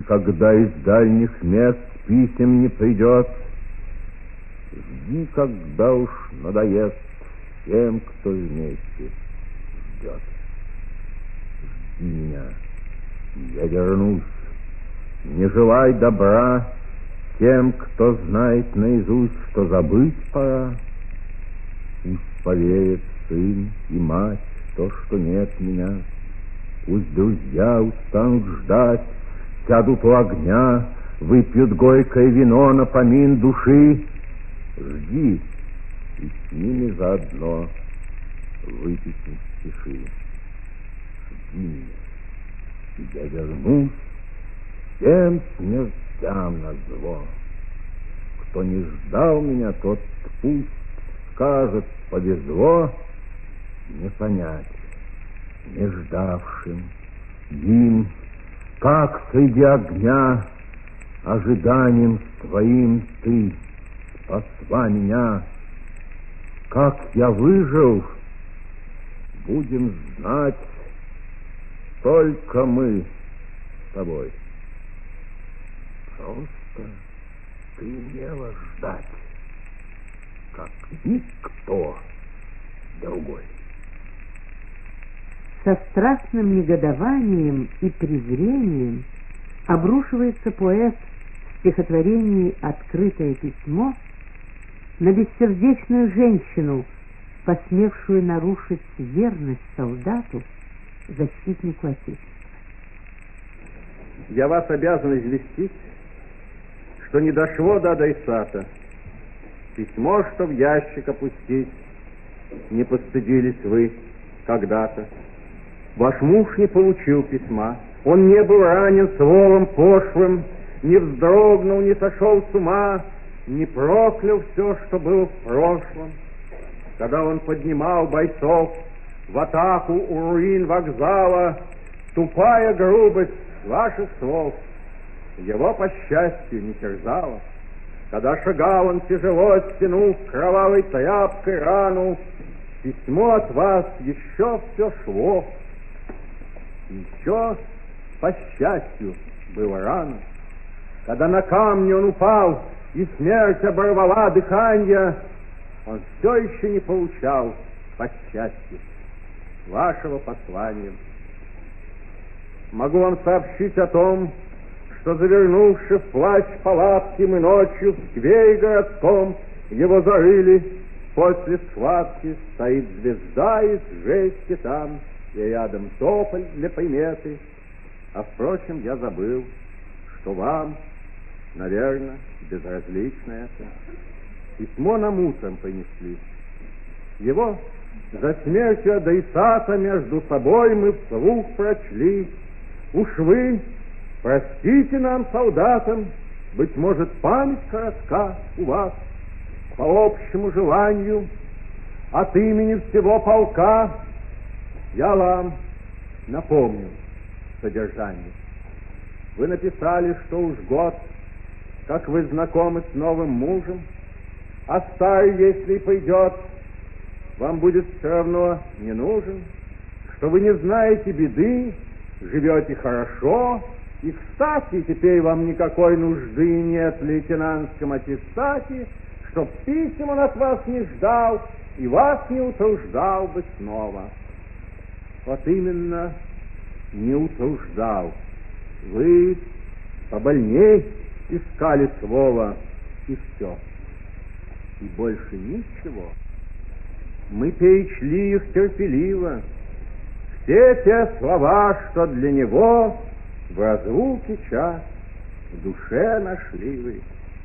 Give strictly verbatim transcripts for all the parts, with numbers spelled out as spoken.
Когда из дальних мест писем не придет, жди, когда уж надоест тем, кто вместе ждет. Жди меня, я вернусь. Не желай добра тем, кто знает наизусть, что забыть пора. Пусть поверят сын и мать в то, что нет меня. Пусть друзья устанут ждать, сядут у огня, выпьют горькое вино на помин души. Жди, и с ними заодно выпить не спеши. Жди меня, и я вернусь всем смертям назло. Кто не ждал меня, тот пусть скажет, повезло не понять не ждавшим им, как среди огня ожиданием твоим ты спасла меня. Как я выжил, будем знать только мы с тобой. Просто ты умела ждать, как никто другой. Со страстным негодованием и презрением обрушивается поэт в стихотворении «Открытое письмо» на бессердечную женщину, посмевшую нарушить верность солдату, защитнику Отечества. Я вас обязан известить, что не дошло до адресата. Письмо, что в ящик опустить, не постыдились вы когда-то. Ваш муж не получил письма. Он не был ранен словом пошлым, не вздрогнул, не сошел с ума, не проклял все, что было в прошлом. Когда он поднимал бойцов в атаку у руин вокзала, тупая грубость ваших слов его, по счастью, не терзала. Когда шагал он тяжело, оттянув кровавой тряпкой рану, письмо от вас еще все шло. Еще, по счастью, было рано. Когда на камне он упал, и смерть оборвала дыхание, он все еще не получал, по счастью, вашего послания. Могу вам сообщить о том, что, завернувши в плащ палатки, мы ночью в сквере городском его зарыли. После схватки стоит звезда из жести там, и рядом тополь для приметы. А, впрочем, я забыл, что вам, наверное, безразлично это. Письмо нам утром принесли. Его за смертью адресата между собой мы вслух прочли. Уж вы простите нам, солдатам, быть может, память коротка у вас. По общему желанию, от имени всего полка, я вам напомню содержание. Вы написали, что уж год, как вы знакомы с новым мужем, а старый, если придет, вам будет все равно не нужен, что вы не знаете беды, живете хорошо, и, кстати, теперь вам никакой нужды нет в лейтенантском аттестате, чтоб писем он от вас не ждал и вас не утруждал бы снова. Вот именно не утруждал. Вы побольней искали слова, и все. И больше ничего. Мы перечли их терпеливо. Все те слова, что для него в разлуке час в душе нашли вы.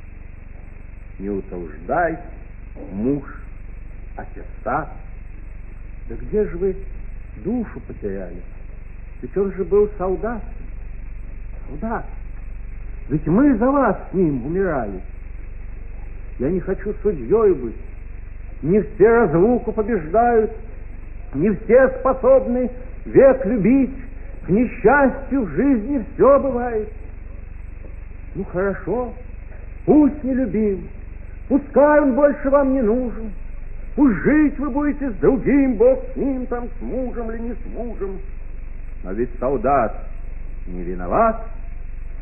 Не утруждай, муж, аттестат. Да где же вы душу потеряли? Ведь он же был солдат. Солдат. Ведь мы за вас с ним умирали. Я не хочу судьей быть. Не все разлуку побеждают, не все способны век любить. К несчастью в жизни все бывает. Ну хорошо, пусть не любим, пускай он больше вам не нужен. Пусть жить вы будете с другим, Бог с ним, там, с мужем или не с мужем. Но ведь солдат не виноват.